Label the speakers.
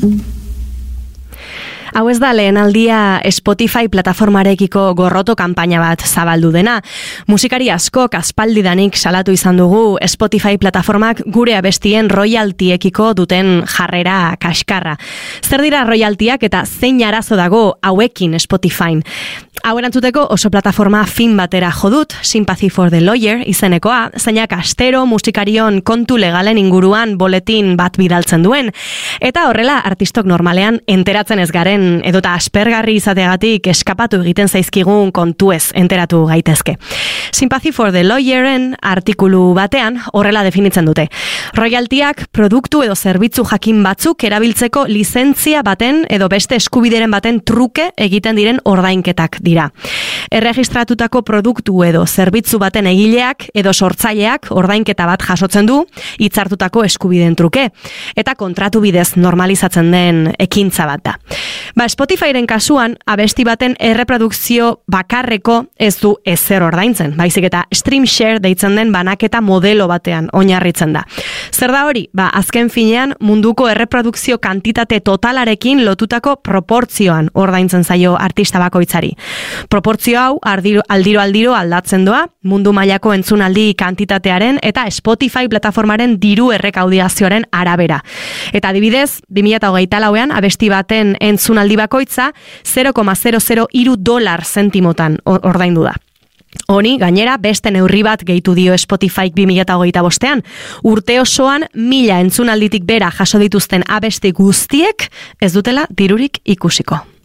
Speaker 1: Hau ez da lehen aldia Spotify plataformarekiko gorroto kanpaina bat zabaldu dena. Musikari askok aspaldidanik salatu izan dugu Spotify plataformak gure abestien royaltiekiko duten jarrera kaskarra. Zer dira royaltiak eta zein arazo dago hauekin Spotifyn? Hau erantzuteko oso plataforma fin batera jodut, Sympathy for the Lawyer izenekoa, zeinak astero musikarion kontu legalen inguruan boletin bat bidaltzen duen. Eta horrela artistok normalean enteratzen ez garen edota aspergarri izateagatik eskapatu egiten zaizkigun kontuez enteratu gaitezke. Sympathy for the Lawyeren artikulu batean horrela definitzen dute. Royaltiak produktu edo zerbitzu jakin batzuk erabiltzeko lizentzia baten edo beste eskubideren baten truke egiten diren ordainketak dira. Erregistratutako produktu edo zerbitzu baten egileak edo sortzaileak ordainketa bat jasotzen du hitzartutako eskubideen truke eta kontratu bidez normalizatzen den ekintza bat da. Spotifyren kasuan abesti baten erreprodukzio bakarreko ez du ezer ordaintzen, baizik eta stream share deitzen den banaketa modelo batean oinarritzen da. Zer da hori? Azken finean munduko erreprodukzio kantitate totalarekin lotutako proportzioan ordaintzen zaio artista bakoitzari. Proportzio hau aldiro aldatzen doa mundu mailako entzunaldi kantitatearen eta Spotify plataformaren diru errekaudazioaren arabera. Eta adibidez, 2024ean abesti baten entzunaldi bakoitza $0,003 ordaindu da. Honi, gainera, beste neurri bat gehitu dio Spotify 2025ean. Urte osoan 1000 entzunalditik bera jaso dituzten abesti guztiek ez dutela dirurik ikusiko.